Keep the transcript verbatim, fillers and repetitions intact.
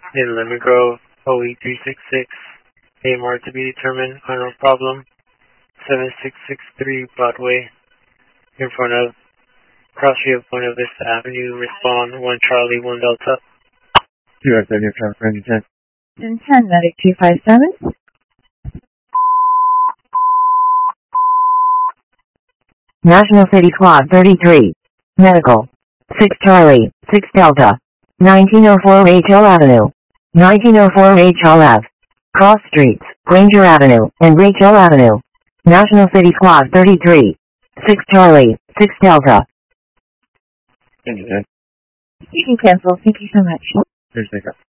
in Lemon Grove, O E three six six, A M R to be determined, unknown problem, seven six six three Broadway, in front of cross street of Buena Vista Avenue, respond one Charlie, one Delta. U S A California ten. ten ten, medic two five seven. National City Squad thirty-three. Medical. six Charlie, six Delta. nineteen oh four H L Avenue. nineteen oh four H L F. Cross Streets, Ranger Avenue, and Rachel Avenue. National City Squad thirty-three. six Charlie, six Delta. ten ten. You can cancel. Thank you so much. Here's the